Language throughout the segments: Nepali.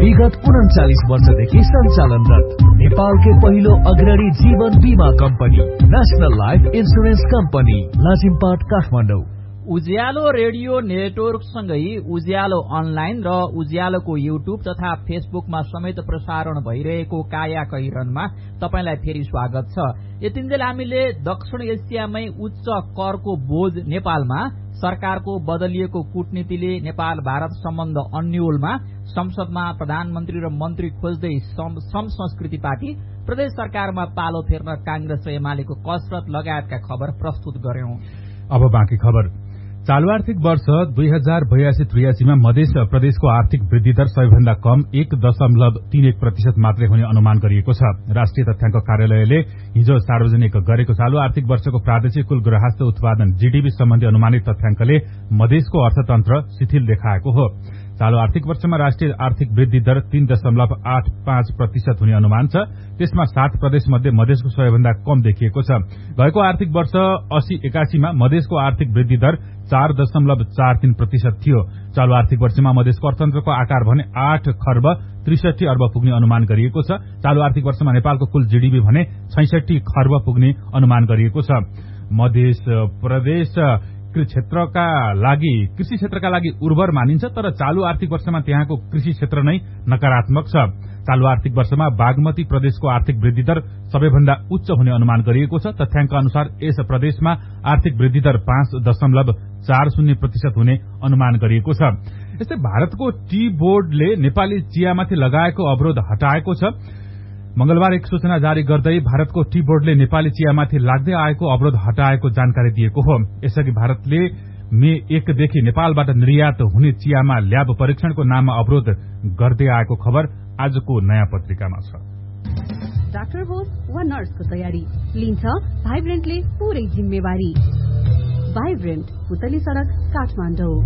विगत 39 वर्षदेखि सञ्चालनरत नेपालकै पहिलो अग्रणी जीवन बीमा company national life insurance company Lazimpat Kathmandu. उज्यालो रेडियो नेटवर्क सँगै उज्यालो अनलाइन र उज्यालोको युट्युब तथा फेसबुकमा समेत प्रसारण भइरहेको काया कैरनमा तपाईलाई फेरि स्वागत छ। यतिन्जेल हामीले दक्षिण एसियामै उच्च करको बोझ नेपालमा, सरकारको बदलिएको कूटनीतिले नेपाल भारत सम्बन्ध अन्योलमा, संसदमा प्रधानमन्त्री र मन्त्री खोज्दै सम संस्कृति पार्टी, प्रदेश सरकारमा पालो फेर्न कांग्रेस र एमालेको कसरत लगायतका खबर प्रस्तुत गर्यौं। अब बाँकी खबर। चालू आर्थिक वर्ष 2082-83 मा मध्य प्रदेशको आर्थिक वृद्धि दर सबैभन्दा कम 1.31% मात्रै हुने अनुमान गरिएको छ। राष्ट्रिय तथ्याङ्क कार्यालयले हिजो सार्वजनिक गरेको चालू आर्थिक वर्षको प्रादेशिक कुल गृहस्थ उत्पादन जीडीपी सम्बन्धी अनुमानित तथ्याङ्कले मधेसको अर्थतन्त्र शिथिल देखाएको हो। चालू आर्थिक वर्षमा राष्ट्रिय आर्थिक वृद्धि दर 3.85% हुने अनुमान छ। त्यसमा 7 प्रदेश मध्ये मधेसको सबैभन्दा कम देखिएको छ। गएको आर्थिक वर्ष 80-81 मा मधेसको आर्थिक वृद्धि दर 4.43% थियो। चालू आर्थिक वर्षमा मधेसको अर्थतन्त्रको आकार भने 8 खर्ब 63 अर्ब पुग्ने अनुमान गरिएको छ। चालू आर्थिक वर्षमा नेपालको कुल जीडीपी भने 66 खर्ब पुग्ने अनुमान गरिएको छ। मध्य प्रदेश कृषि क्षेत्रका लागि उर्वर मानिन्छ, तर चालू आर्थिक वर्षमा त्यहाँको कृषि क्षेत्र नै नकारात्मक छ। चालू आर्थिक वर्षमा बागमती प्रदेशको आर्थिक वृद्धि दर सबैभन्दा उच्च हुने अनुमान गरिएको छ। तथ्याङ्क अनुसार यस प्रदेशमा आर्थिक वृद्धि दर 5.40% हुने अनुमान गरिएको छ। यस्तै भारतको टी बोर्डले नेपाली चियामाथि लगाएको अवरोध हटाएको छ। मंगलबार एक सूचना जारी गर्दै भारतको टी बोर्डले नेपाली चियामाथि लाग्दै आएको अवरोध हटाएको जानकारी दिएको हो। यसअघि भारतले मे 1 देखि नेपालबाट निर्यात हुने चियामा ल्याब परीक्षणको नाममा अवरोध गर्दै आएको खबर आजको नयाँ पत्रिकामा छ। डाक्टर होस् वा नर्सको तयारी लिन्छ भाइब्रेन्टले पूरै जिम्मेवारी। भाइब्रेन्ट, पुतली सड़क, काठमाडौँ।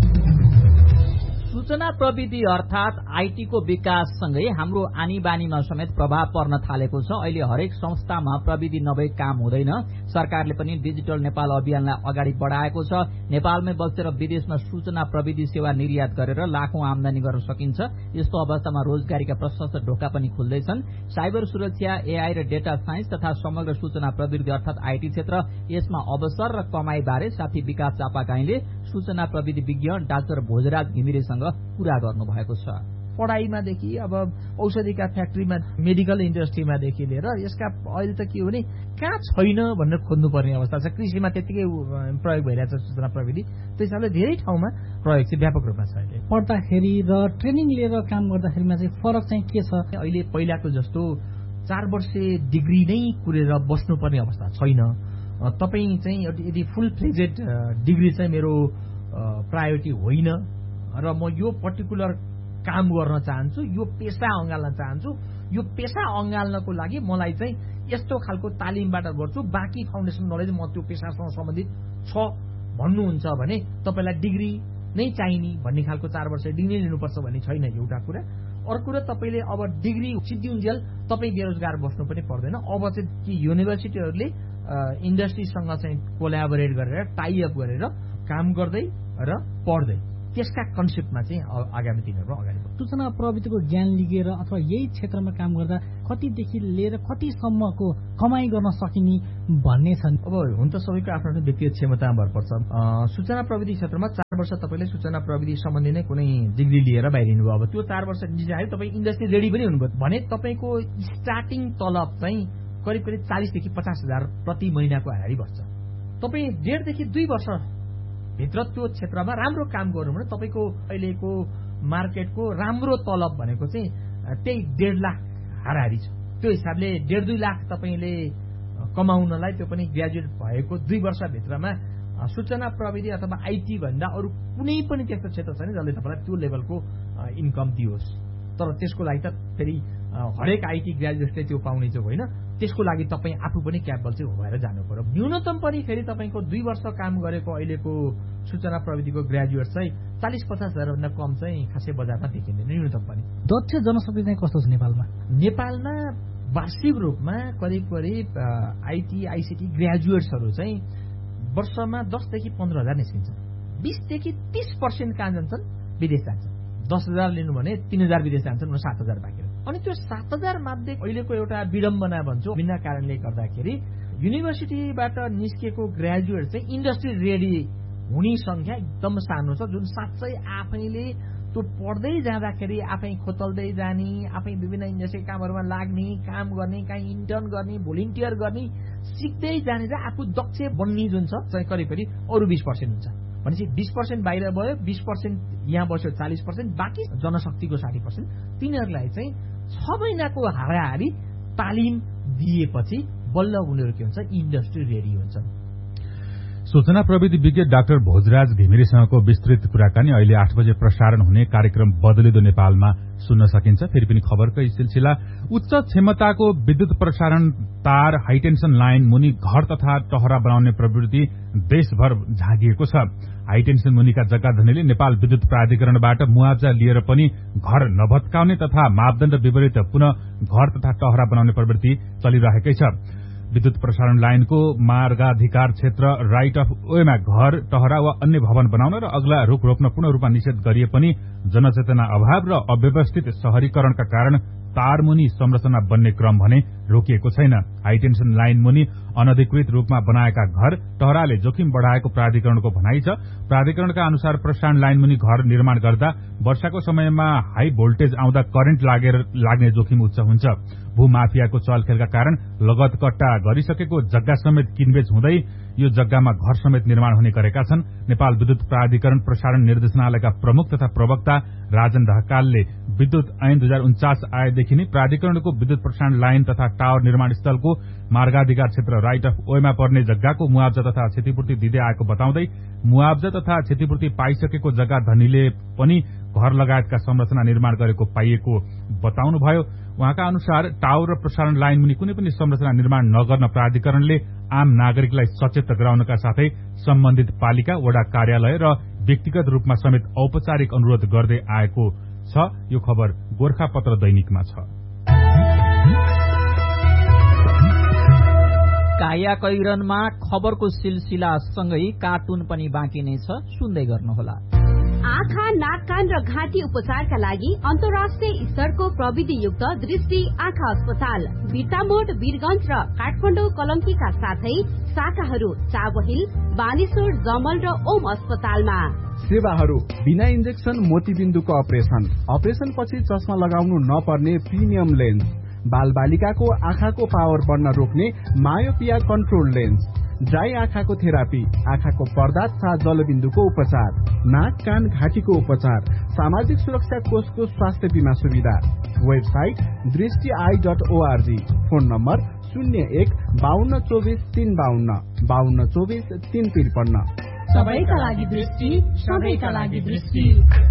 सूचना प्रविधि अर्थात आईटी को विकाससँगै हाम्रो आनी बानीमा समेत प्रभाव पर्न थालेको छ। अहिले हरेक संस्थामा प्रविधि नभई काम हुँदैन। सरकारले पनि डिजिटल नेपाल अभियानलाई अगाडि बढाएको छ। नेपालमै बसेर विदेशमा सूचना प्रविधि सेवा निर्यात गरेर लाखौं आमदानी गर्न सकिन्छ। यस्तो अवस्थामा रोजगारीका प्रशस्त ढोका पनि खुल्दैछन्। साइबर सुरक्षा, एआई र डेटा साइन्स तथा समग्र सूचना प्रविधि अर्थात आईटी क्षेत्र, यसमा अवसर र कमाई बारे साथी विकास चापागाईले सूचना प्रविधि विज्ञ डाक्टर भोजराज घिमिरेसँग कुरा गर्नुभएको छ। पढाइमादेखि अब औषधिका फ्याक्ट्रीमा, मेडिकल इन्डस्ट्रीमा देखि लिएर यसका अहिले त के हो भने कहाँ छैन भनेर खोज्नुपर्ने अवस्था छ। कृषिमा त्यतिकै प्रयोग भइरहेछ सूचना प्रविधि, त्यो हिसाबले धेरै ठाउँमा प्रयोग चाहिँ व्यापक रूपमा छ। अहिले पढ्दाखेरि र ट्रेनिङ लिएर काम गर्दाखेरिमा चाहिँ फरक चाहिँ के छ? अहिले पहिलाको जस्तो 4 वर्षे डिग्री नै कुरेर बस्नुपर्ने अवस्था छैन। तपाईँ चाहिँ यदि फुल फ्लेजेड डिग्री चाहिँ मेरो प्रायोरिटी होइन र म यो पर्टिकुलर काम गर्न चाहन्छु, यो पेसा अँगाल्न चाहन्छु, यो पेसा अँगाल्नको लागि मलाई चाहिँ यस्तो खालको तालिमबाट गर्छु, बाँकी फाउन्डेसन नलेज म त्यो पेसासँग सम्बन्धित छ भन्नुहुन्छ भने तपाईँलाई डिग्री नै चाहिने भन्ने खालको 4 वर्ष डिग्री लिनुपर्छ भन्ने छैन एउटा कुरा। अर्को कुरा, तपाईँले अब डिग्री सिद्धिउन्जेल तपाईँ बेरोजगार बस्नु पनि पर्दैन। अब चाहिँ कि युनिभर्सिटीहरूले इन्डस्ट्रीसँग चाहिँ कोल्याबोरेट गरेर टाइअप गरेर काम गर्दै र पढ्दै त्यसका कन्सेप्टमा चाहिँ आगामी दिनहरुमा अगाडि बढ्छ। सूचना प्रविधिको ज्ञान लिएर अथवा यही क्षेत्रमा काम गर्दा कतिदेखि लिएर कतिसम्मको कमाई गर्न सकिने भन्ने छन्। अब हुन त सबैको आफ्नो आफ्नो व्यक्तिगत क्षमतामा भर पर्छ। सूचना प्रविधि क्षेत्रमा 4 वर्ष तपाईले सूचना प्रविधि सम्बन्धी नै कुनै डिग्री लिएर बाहिरिनु भयो। अब त्यो 4 वर्ष डिग्री तपाई इन्डस्ट्री रेडी पनि हुनुभयो भने तपाईको स्टार्टिङ तलब चाहिँ करिब 40 देखि 50 हजार प्रति महिनाको हाराहारी बस्छ। तपाई 1.5 देखि 2 वर्ष भित्र त्यो क्षेत्रमा राम्रो काम गर्नु भने तपाईको अहिलेको मार्केटको राम्रो तलब भनेको चाहिँ त्यही 1.5 लाख हाराहारी छ। त्यो हिसाबले 1.5-2 लाख तपाईले कमाउनलाई त्यो पनि ग्रेजुएट भएको 2 वर्ष भित्रमा सूचना प्रविधि अथवा आईटी भन्दा अरु कुनै पनि त्यस्तो क्षेत्र छैन जसले तपाईलाई त्यो लेभलको इन्कम दियोस्। तर त्यसको लागि त फेरि हरेक आईटी ग्रेजुएटले त्यो पाउने चाहिँ होइन। त्यसको लागि तपाई आफू पनि क्यापेबल चाहिँ भएर जानु पर्यो। न्यूनतम पनि फेरि तपाईको 2 वर्ष काम गरेको अहिलेको सूचना प्रविधिको ग्रेजुएट चाहिँ 40-50 हजार भन्दा कम चाहिँ खासै बजारमा देखिँदैन न्यूनतम पनि। दक्ष जनशक्ति चाहिँ कस्तो छ नेपालमा? नेपालमा वार्षिक रूपमा करिब आईटी आईसीटी ग्रेजुएट्सहरू चाहिँ वर्षमा 10 देखि 15 हजार निस्किन्छन्। 20 देखि 30% कहाँ जान्छन्? विदेश जान्छन्। 10,000 लिनु भने 3,000 विदेश जान्छन्, 7,000 बाँकी। अनि त्यो 7,000 मध्ये अहिलेको एउटा विडम्बना भन्छु, बिना कारणले गर्दाखेरि युनिभर्सिटीबाट निस्केको ग्रेजुएट चाहिँ इन्डस्ट्री रेडी हुने संख्या एकदम सानो छ, जुन साँच्चै आफैले त्यो पढ्दै जाँदाखेरि आफै खोतल्दै जाने, आफै विभिन्न इन्डस्ट्री कामहरूमा लाग्ने, काम गर्ने, काहीँ इन्टर्न गर्ने, भोलिन्टियर गर्ने, सिक्दै जाने र आफू दक्ष बन्ने जुन छ चाहिँ करिब अरू 20% हुन्छ। भनेपछि 20% बाहिर भयो, 20% यहाँ बस्यो, 40%, बाँकी जनशक्तिको 60%। तिनीहरूलाई चाहिँ 6 महिनाको हाराहारी तालिम दिएपछि बल्ल उनीहरू के हुन्छ, इन्डस्ट्री रेडी हुन्छ। सूचना प्रविधि विज्ञ डाक्टर भोजराज घिमिरेसँगको विस्तृत कुराकानी अहिले 8 बजे प्रसारण हुने कार्यक्रम बदलिदो नेपालमा सुन्न सकिन्छ। फेरि पनि खबरकै सिलसिला। उच्च क्षमताको विद्युत प्रसारण तार, हाइटेन्सन लाइन मुनि घर तथा टहरा बनाउने प्रवृत्ति देशभर झाँगिएको छ। हाइटेन्सन मुनिका जग्गा धनीले नेपाल विद्युत प्राधिकरणबाट मुआवजा लिएर पनि घर नभत्काउने तथा मापदण्ड विपरीत पुनः घर तथा टहरा बनाउने प्रवृत्ति चलिरहेकै छ। विद्युत प्रसारण लाइनको मार्गाधिकार क्षेत्र राइट अफ वेमा घर, टहरा वा अन्य भवन बनाउन र अग्ला रूख रोप्न पूर्ण रूपमा निषेध गरिए पनि जनचेतना अभाव र अव्यवस्थित शहरीकरणका कारण तार मुनि संरचना बन्ने क्रम भने रोकिएको छैन। हाइटेन्सन लाइन मुनि अनधिकृत रूपमा बनाएका घर, टहराले जोखिम बढ़ाएको प्राधिकरणको भनाइ छ। प्राधिकरणका अनुसार प्रसारण लाइन मुनि घर निर्माण गर्दा वर्षाको समयमा हाई भोल्टेज आउँदा करेन्ट लाग्ने जोखिम उच्च हुन्छ। भूमाफियाको चलखेलका कारण लगत कट्टा गरिसकेको जग्गा समेत किनबेच हुँदै यो जग्गामा घर समेत निर्माण हुने गरेका छन्। नेपाल विद्युत प्राधिकरण प्रसारण निर्देशनालयका प्रमुख तथा प्रवक्ता राजन ढकालले विद्युत ऐन 2049 आएदेखि नै प्राधिकरणको विद्युत प्रसारण लाइन तथा टावर निर्माण स्थलको मार्गाधिकार क्षेत्र राइट अफ वेमा पर्ने जग्गाको मुआवजा तथा क्षतिपूर्ति दिँदै आएको बताउँदै मुआवजा तथा क्षतिपूर्ति पाइसकेको जग्गा धनीले पनि घर लगायतका संरचना निर्माण गरेको पाइएको बताउनुभयो। उहाँका अनुसार टावर र प्रसारण लाइन मुनि कुनै पनि संरचना निर्माण नगर्न प्राधिकरणले आम नागरिकलाई सचेत गराउनका साथै सम्बन्धित पालिका, वडा कार्यालय र व्यक्तिगत रूपमा समेत औपचारिक अनुरोध गर्दै आएको छ। यो खबर गोरखापत्र दैनिकमा छ। काया कैरनमा खबरको सिलसिला सँगै कार्टुन पनि बाँकी नै छ, सुन्दै गर्नुहोला। आँखा, नाक, कान र घाँटी उपचारका लागि अन्तर्राष्ट्रिय स्तरको प्रविधियुक्त दृष्टि आँखा अस्पताल बिर्तामोड, वीरगंज र काठमाडौँ कलङ्कीका साथै शाखाहरू चाबहिल, बानेश्वर, जमल र ओम अस्पतालमा। सेवाहरू बिना इन्जेक्सन मोतीबिन्दुको अपरेसन पछि चस्मा लगाउनु नपर्ने प्रिमियम लेन्स, बाल बालिकाको आँखाको पावर बढ्न रोक्ने मायोपिया कन्ट्रोल लेन्स, ड्राई आँखाको थेरापी, आँखाको पर्दा तथा जलबिन्दुको उपचार, नाक, कान, घाँटीको उपचार, सामाजिक सुरक्षा कोषको स्वास्थ्य बीमा सुविधा। Website दृष्टि.org, phone number 01-5224-352, 5224-353। सबैका लागि दृष्टि, सबैका लागि दृष्टि।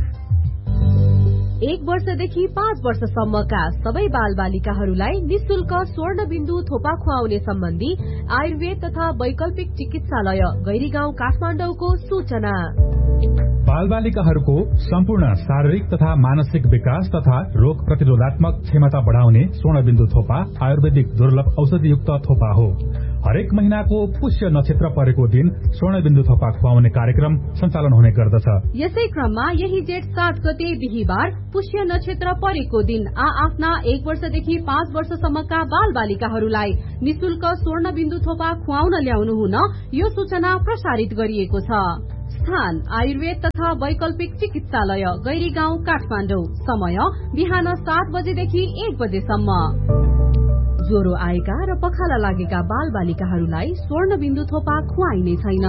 1 वर्षदेखि 5 वर्षसम्मका सबै बाल बालिकाहरूलाई निशुल्क स्वर्ण बिन्दु थोपा खुवाउने सम्बन्धी आयुर्वेद तथा वैकल्पिक चिकित्सालय गैरीगाउँ काठमाडौँको सूचना। बाल बालिकाहरूको सम्पूर्ण शारीरिक तथा मानसिक विकास तथा रोग प्रतिरोधात्मक क्षमता बढ़ाउने स्वर्ण बिन्दु थोपा आयुर्वेदिक दुर्लभ औषधियुक्त थोपा हो। हरेक महिनाको पुष्य नक्षत्र परेको दिन स्वर्ण बिन्दु थोपा खुवाउने कार्यक्रम सञ्चालन हुने गर्दछ। यसै क्रममा यही जेठ 7 गते बिहीबार पुष्य नक्षत्र परेको दिन आफ्ना 1 वर्षदेखि 5 वर्षसम्मका बाल बालिकाहरूलाई निशुल्क स्वर्ण बिन्दु थोपा खुवाउन ल्याउनु हुन यो सूचना प्रसारित गरिएको छ। स्थान आयुर्वेद तथा वैकल्पिक चिकित्सालय गैरीगाउँ काठमाडौँ। समय बिहान 7 बजेदेखि 1 बजेसम्म। ज्वरो आएका र पखाला लागेका बाल बालिकाहरूलाई स्वर्ण बिन्दु थोपा खुवाइने छैन।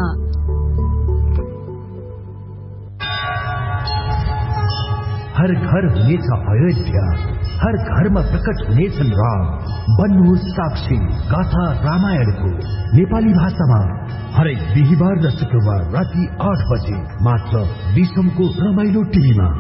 हर घर हुनेछ अयोध्या, हर घरमा प्रकट हुनेछन् राम। बन्नुहोस् साक्षी गाथा रामायणको नेपाली भाषामा हरेक बिहीबार र शुक्रबार राति 8 बजे मात्र विश्वको रमाइलो टिभीमा।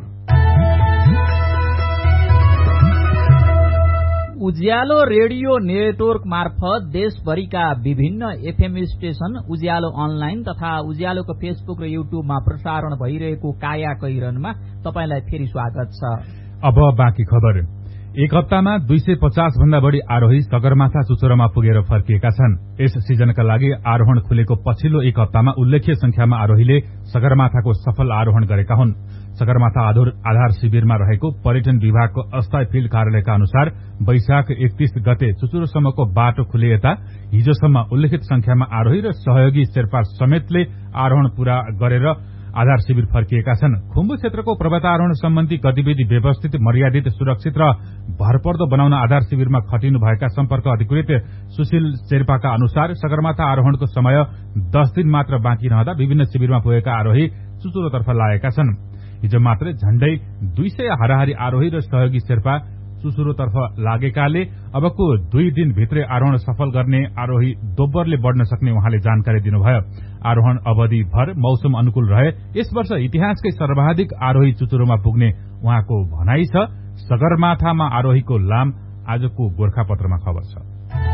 उज्यालो रेडियो नेटवर्क मार्फत देशभरिका विभिन्न एफएम स्टेशन, उज्यालो अनलाइन तथा उज्यालोको फेसबुक र युट्युबमा प्रसारण भइरहेको काया कैरनमा तपाईलाई फेरि स्वागत छ। अब बाँकी खबर। एक हप्तामा 250 भन्दा बढ़ी आरोही सगरमाथा चुचुरोमा पुगेर फर्किएका छन्। यस सिजनका लागि आरोहण खुलेको पछिल्लो एक हप्तामा उल्लेख्य संख्यामा आरोहीले सगरमाथाको सफल आरोहण गरेका हुन्। सगरमाथा आधार शिविरमा रहेको पर्यटन विभागको अस्थायी फिल्ड कार्यालयका अनुसार वैशाख 31 गते चुचुरोसम्मको बाटो खुलिएता हिजोसम्म उल्लेखित संख्यामा आरोही र सहयोगी शेर्पा समेतले आरोहण पूरा गरेर आधार शिविर फर्किएका छन्। खुम्बु क्षेत्रको पर्वतारोहण सम्बन्धी गतिविधि व्यवस्थित, मर्यादित, सुरक्षित र भरपर्दो बनाउन आधार शिविरमा खटिनुभएका सम्पर्क अधिकृत सुशील शेर्पाका अनुसार सगरमाथा आरोहणको समय 10 दिन मात्र बाँकी रहँदा विभिन्न शिविरमा पुगेका आरोही चुचुरोतर्फ लागेका छन्। हिजो मात्रै झण्डै 200 हाराहारी आरोही र सहयोगी शेर्पा चुचुरोतर्फ लागेकाले अबको 2 दिनभित्रै आरोहण सफल गर्ने आरोही दोब्बरले बढ्न सक्ने उहाँले जानकारी दिनुभयो। आरोहण अवधिभर मौसम अनुकूल रहे यस वर्ष इतिहासकै सर्वाधिक आरोही चुचुरोमा पुग्ने उहाँको भनाइ छ। सगरमाथामा आरोहीको लाम आजको गोरखापत्रमा खबर छ।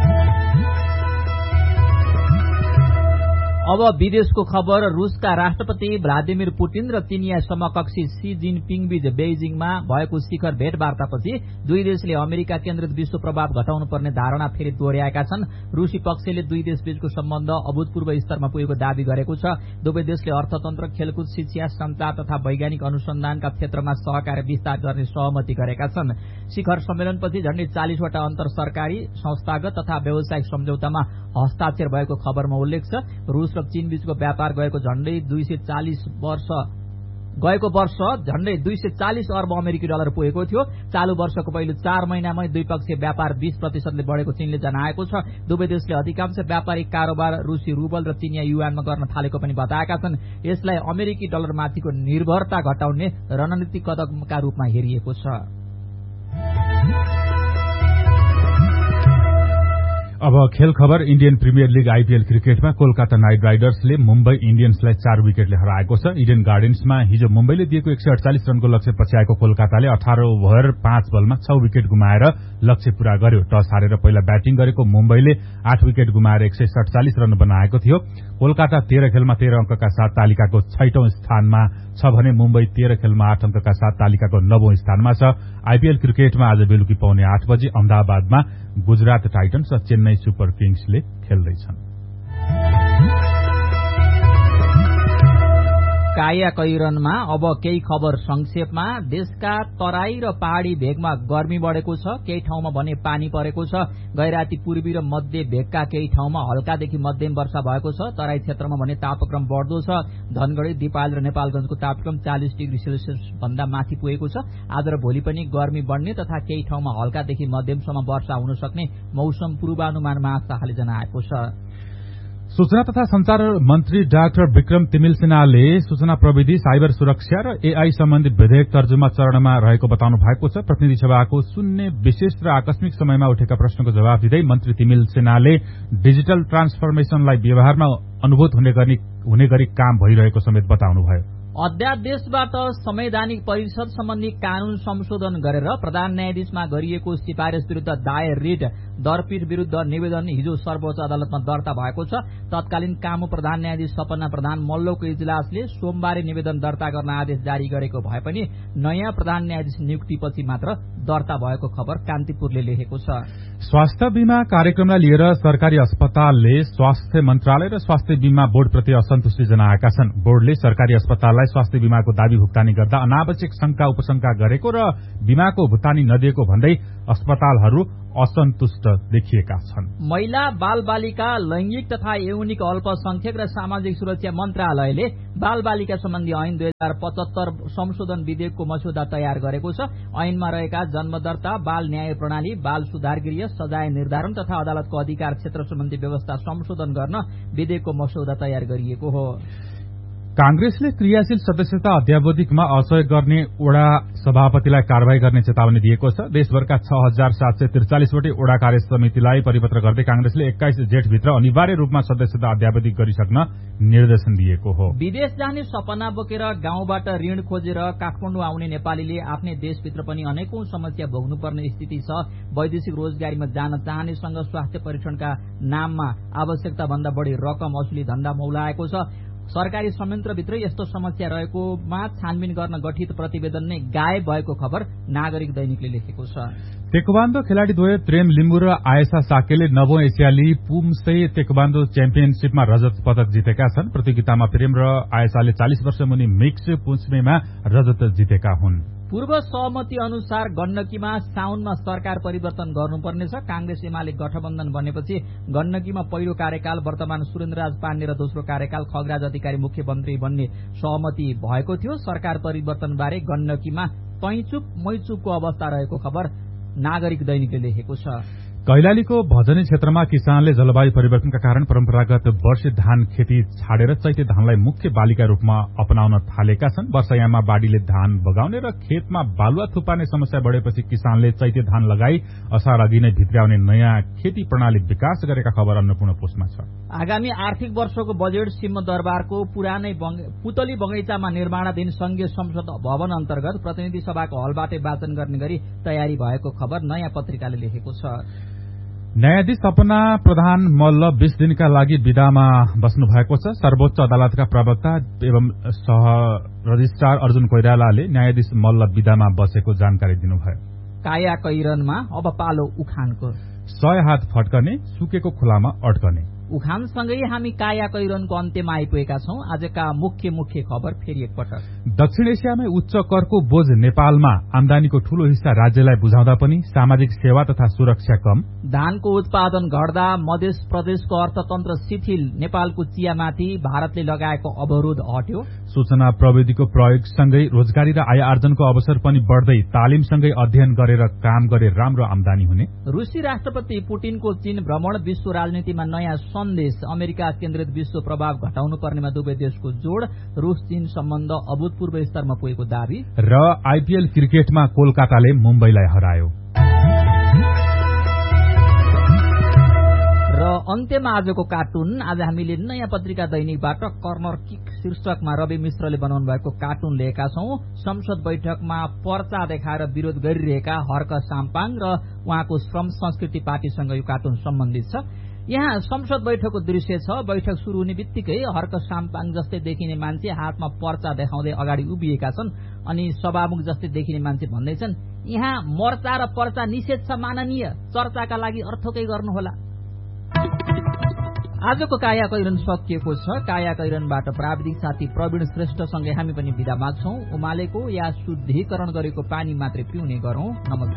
अब विदेशको खबर। रूसका राष्ट्रपति भ्लादिमिर पुटिन र चिनिया समकक्षी सी जिनपिङ बीच बेइजिङमा भएको शिखर भेटवार्तापछि दुई देशले अमेरिका केन्द्रित विश्व प्रभाव घटाउनु पर्ने धारणा फेरि दोहोर्याएका छन्। रूसी पक्षले दुई देशबीचको सम्बन्ध अभूतपूर्व स्तरमा पुगेको दावी गरेको छ। दुवै देशले अर्थतन्त्र, खेलकुद, शिक्षा, संचार तथा वैज्ञानिक अनुसन्धानका क्षेत्रमा सहकार्य विस्तार गर्ने सहमति गरेका छन्। शिखर सम्मेलनपछि झण्डै 40 वटा अन्तर सरकारी, संस्थागत तथा व्यावसायिक सम्झौतामा हस्ताक्षर भएको खबरमा उल्लेख छ। रूस र चीन बीचको व्यापार गएको वर्ष झण्डै 240 अर्ब अमेरिकी डलर पुगेको थियो। चालू वर्षको पहिलो 4 महिनामै द्विपक्षीय व्यापार 20% बढेको चीनले जनाएको छ। दुवै देशले अधिकांश व्यापारिक कारोबार रूसी रूबल र चिनिया युआनमा गर्न थालेको पनि बताएका छन्। यसलाई अमेरिकी डलरमाथिको निर्भरता घटाउने रणनीतिक कदमका रूपमा हेरिएको छ। अब खेल खबर। इण्डियन प्रिमियर लीग आईपीएल क्रिकेटमा कोलकाता नाइट राइडर्सले मुम्बई इण्डियन्सलाई 4 विकेटले हराएको छ। इडेन गार्डन्समा हिजो मुम्बईले दिएको 148 रनको लक्ष्य पछ्याएको कोलकाताले 18 ओभर 5 बलमा 6 विकेट गुमाएर लक्ष्य पूरा गर्यो। टस हारेर पहिला ब्याटिङ गरेको मुम्बईले 8 विकेट गुमाएर 147 रन बनाएको थियो। कोलकाता 13 खेलमा 13 अंकका साथ तालिकाको 6औं स्थानमा छ भने मुम्बई 13 खेलमा 8 अंकका साथ तालिकाको 9औं स्थानमा छ। आईपीएल क्रिकेटमा आज बेलुकी पौने 8 बजे अहमदाबादमा गुजरात टाइटन्स र चेन्नई सुपर किङ्सले खेल्दैछन्। कायाकैरनमा अब केही खबर संक्षेपमा। देशका तराई र पहाड़ी भेगमा गर्मी बढेको छ, केही ठाउँमा भने पानी परेको छ। गैराती पूर्वी र मध्य भेगका केही ठाउँमा हल्कादेखि मध्यम वर्षा भएको छ। तराई क्षेत्रमा भने तापक्रम बढ्दो छ। धनगढ़ी, दिपाल र नेपालगंजको तापक्रम 40 डिग्री सेल्सियस भन्दा माथि पुगेको छ। आज र भोलि पनि गर्मी बढ्ने तथा केही ठाउँमा हल्कादेखि मध्यमसम्म वर्षा हुन सक्ने मौसम पूर्वानुमान महाशाखाले जनाएको छ। सूचना तथा संचार मन्त्री डाक्टर विक्रम तिमिल सिन्हाले सूचना प्रविधि, साइबर सुरक्षा र एआई सम्बन्धी विधेयक तर्जुमा चरणमा रहेको बताउनु भएको छ। प्रतिनिधि सभाको शून्य, विशेष र आकस्मिक समयमा उठेका प्रश्नको जवाब दिँदै मन्त्री तिमिल सिन्हाले डिजिटल ट्रान्सफर्मेशनलाई व्यवहारमा अनुभूत हुने गरी काम भइरहेको समेत बताउनुभयो। अध्यादेशबाट संवैधानिक परिषद सम्बन्धी कानून संशोधन गरेर प्रधान न्यायाधीशमा गरिएको सिफारिश विरूद्ध दायर रिट दरपीठ विरूद्ध निवेदन हिजो सर्वोच्च अदालतमा दर्ता भएको छ। तत्कालीन कामु प्रधान न्यायाधीश सपना प्रधान मल्लको इजलासले सोमबार निवेदन दर्ता गर्न आदेश जारी गरेको भए पनि नयाँ प्रधान न्यायाधीश नियुक्तिपछि मात्र दर्ता भएको खबर कान्तिपुरले लेखेको छ। स्वास्थ्य बीमा कार्यक्रमलाई लिएर सरकारी अस्पतालले स्वास्थ्य मन्त्रालय र स्वास्थ्य बीमा बोर्डप्रति असन्तुष्टि जनाएका छन्। बोर्डले सरकारी अस्पताललाई स्वास्थ्य बीमाको दावी भुक्तानी गर्दा अनावश्यक शंका उपशंका गरेको र बीमाको भुक्तानी नदिएको भन्दै अस्पतालहरू असन्तुष्ट देखिएका छन्। महिला, बाल बालिका, लैंगिक तथा यौनिक अल्पसंख्यक र सामाजिक सुरक्षा मन्त्रालयले बाल बालिका सम्बन्धी ऐन 2075 संशोधन विधेयकको मस्यौदा तयार गरेको छ। ऐनमा रहेका जन्मदर्ता, बाल न्याय प्रणाली, बाल सुधार गृह, सजाय निर्धारण तथा अदालतको अधिकार क्षेत्र सम्बन्धी व्यवस्था संशोधन गर्न विधेयकको मस्यौदा तयार गरिएको हो। कांग्रेसले क्रियाशील सदस्यता अध्यावधिकमा असहयोग गर्ने ओडा सभापतिलाई कारवाही गर्ने चेतावनी दिएको छ। देशभरका 6743 वटै ओडा कार्य समितिलाई परिपत्र गर्दै कांग्रेसले 21 जेठभित्र अनिवार्य रूपमा सदस्यता अध्यावधिक गरिसक्न निर्देशन दिएको हो। विदेश जाने सपना बोकेर गाउँबाट ऋण खोजेर काठमाडौँ आउने नेपालीले आफ्नै देशभित्र पनि अनेकौं समस्या भोग्नुपर्ने स्थिति छ। वैदेशिक रोजगारीमा जान चाहनेसँग स्वास्थ्य परीक्षणका नाममा आवश्यकता भन्दा बढ़ी रकम असुली धन्दा मौलाएको छ। सरकारी संयन्त्रभित्र यस्तो समस्या रहेकोमा छानबिन गर्न गठित प्रतिवेदन नै गायब भएको खबर नागरिक दैनिकले लेखेको छ। तेक्वान्दो खेलाड़ीद्वय प्रेम लिम्बू र आयशा साकेले नवौं एसियाली पुम्से तेक्वान्दो च्याम्पियनशीपमा रजत पदक जितेका छन्। प्रतियोगितामा प्रेम र आयशाले 40 वर्ष मुनि मिक्स पुम्सेमा रजत जितेका हुन्। पूर्व सहमति अनुसार गण्डकीमा साउनमा सरकार परिवर्तन गर्नुपर्नेछ। कांग्रेस एमाले गठबन्धन बनेपछि गण्डकीमा पहिलो कार्यकाल वर्तमान सुरेन्द्रराज पाण्डे र दोस्रो कार्यकाल खगराज अधिकारी मुख्यमन्त्री बन्ने सहमति भएको थियो। सरकार परिवर्तनबारे गण्डकीमा तैचुप मैचुपको अवस्था रहेको खबर नागरिक दैनिकले लेखेको छ। कैलालीको भजनी क्षेत्रमा किसानले जलवायु परिवर्तनका कारण परम्परागत वर्षे धान खेती छाडेर चैते धानलाई मुख्य बालीका रूपमा अपनाउन थालेका छन्। वर्षायाममा बाढीले धान बगाउने र खेतमा बालुवा थुपार्ने समस्या बढेपछि किसानले चैते धान लगाई असार अघि नै भित्र्याउने नयाँ खेती प्रणाली विकास गरेका खबर अन्नपूर्ण पोस्टमा छ। आगामी आर्थिक वर्षको बजेट सिंहदरबारको पुरानै पुतली बगैँचामा निर्माणाधीन संघीय संसद भवन अन्तर्गत प्रतिनिधि सभाको हलबाटै वाचन गर्ने गरी तयारी भएको खबर नयाँ पत्रिकाले लेखेको छ। न्यायाधीश सपना प्रधान मल्ल 20 दिनका लागि विदामा बस्नु भएको छ। सर्वोच्च अदालतका प्रवक्ता एवं सह रजिस्ट्रार अर्जुन कोइरालाले न्यायाधीश मल्ल विदामा बसेको जानकारी दिनुभयो। काया कैरनमा अब पालो उखानको। 100 हात फट्कने सुकेको खोलामा अड्कने। उखानसँगै हामी काया कैरनको अन्त्यमा आइपुगेका छौं। आजका मुख्य खबर फेरि एकपटक। दक्षिण एसियामै उच्च करको बोझ नेपालमा आमदानीको ठूलो हिस्सा राज्यलाई बुझाउँदा पनि सामाजिक सेवा तथा सुरक्षा कम। धानको उत्पादन घट्दा मध्य प्रदेशको अर्थतन्त्र शिथिल। नेपालको चियामाथि भारतले लगाएको अवरोध हट्यो। सूचना प्रविधिको प्रयोगसँगै रोजगारी र आय आर्जनको अवसर पनि बढ्दै तालिमसँगै अध्ययन गरेर काम गरे राम्रो आमदानी हुने। रूसी राष्ट्रपति पुटिनको चीन भ्रमण विश्व राजनीतिमा नयाँ सन्देश। अमेरिका केन्द्रित विश्व प्रभाव घटाउनु पर्नेमा दुवै देशको जोड। रूस चीन सम्बन्ध अभूतपूर्व स्तरमा पुगेको दावी। र आईपीएल क्रिकेटमा कोलकाताले मुम्बईलाई हरायो। र अन्त्यमा आजको कार्टुन। आज हामीले नयाँ पत्रिका दैनिकबाट कर्नर किक शीर्षकमा रवि मिश्रले बनाउनु भएको कार्टुन लिएका छौं। संसद बैठकमा पर्चा देखाएर विरोध गरिरहेका हर्क साम्पाङ र उहाँको श्रम संस्कृति पार्टीसँग यो कार्टुन सम्बन्धित छ। यहाँ संसद बैठकको दृश्य छ। बैठक शुरू हुने बित्तिकै हर्क साम्पाङ जस्तै देखिने मान्छे हातमा पर्चा देखाउँदै अगाडि उभिएका छन्। अनि सभामुख जस्तै देखिने मान्छे भन्दैछन्, यहाँ मर्चा र पर्चा निषेध छ माननीय, चर्चाका लागि अर्थकै गर्नुहोला। आजको काया कैरन सकिएको छ। काया कैरनबाट प्राविधिक साथी प्रवीण श्रेष्ठसँगै हामी पनि बिदा माग्छौं। उमालेको या शुद्धिकरण गरेको पानी मात्रै पिउने गरौं। नमस्कार।